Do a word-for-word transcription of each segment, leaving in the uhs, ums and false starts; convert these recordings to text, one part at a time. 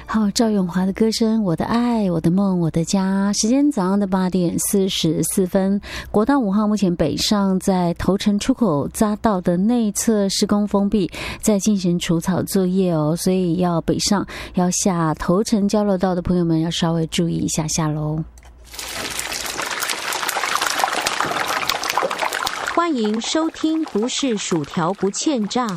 好，赵咏华的歌声，我的爱，我的梦，我的家。时间早上的八点四十四分，国道五号目前北上在头城出口匝道的内侧施工封闭，在进行除草作业哦，所以要北上要下头城交流道的朋友们要稍微注意一下下喽。 欢迎收听，不是薯条不欠炸。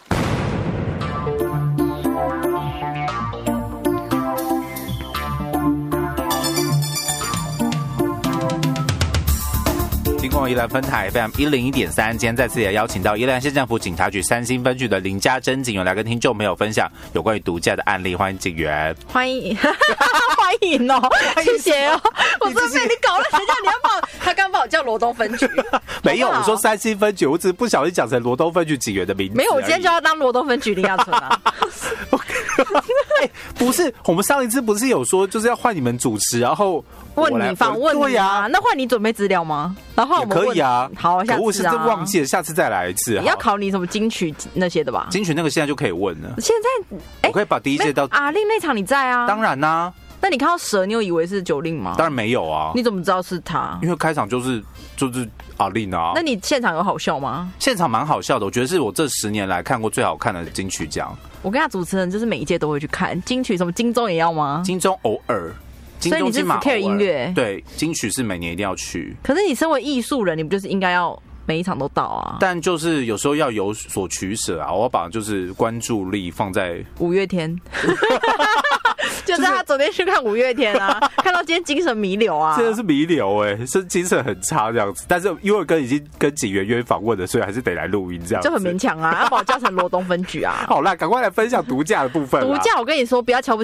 经过宜兰分台 F M 一零一点三，今天再次也邀请到宜兰县政府警察局三星分局的林家珍警员来跟听众朋友分享有关于毒驾的案例。欢迎警员， 欢迎，欢迎哦，谢谢哦。我真的被你搞了，谁叫你要把我？他刚把我叫罗东分局， 没有，我说三星分局，我只是不小心讲成罗东分局警员的名字。 没有，我今天就要当罗东分局林亚纯啊。 欸、不是，我们上一次不是有说就是要换你们主持，然后问你访问你啊？那换你准备资料吗？然后我们也可以啊。 好，下次啊。 可我是真忘记了，下次再来一次。 要考你什么金曲那些的吧？ 金曲那个现在就可以问了。 现在，欸、 我可以把第一届到阿令那场你在啊？ 当然啦、啊。 那你看到蛇，你有以为是九令吗？ 当然没有啊。 你怎么知道是他？ 因为开场就是就是阿令啊。 那你现场有好笑吗？ 现场蛮好笑的，我觉得是我这十年来看过最好看的金曲奖。 我跟他主持人就是每一届都会去看金曲，什么金钟也要吗？ 金钟偶尔，金钟金马偶尔。 所以你是 care 音乐？ 对，金曲是每年一定要去。 可是你身为艺术人，你不就是应该要每一场都到啊？ 但就是有时候要有所取舍啊，我要把就是关注力放在五月天。就是他昨天去看五月天啊，看到今天精神弥留啊， 真的是弥留哎、欸，是精神很差这样子。但是因为跟已经跟警员约访问了，所以还是得来录音这样子， 就很勉强啊，要把我叫成罗东分局啊。 好啦，赶快来分享毒驾的部分。 毒驾，我跟你说，不要瞧不起。